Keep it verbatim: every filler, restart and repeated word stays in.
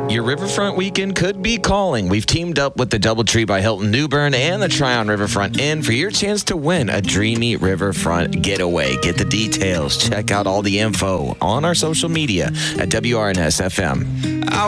Your Riverfront weekend could be calling. We've teamed up with the DoubleTree by Hilton New Bern and the Tryon Riverfront Inn for your chance to win a dreamy riverfront getaway. Get the details. Check out all the info on our social media at W R N S F M.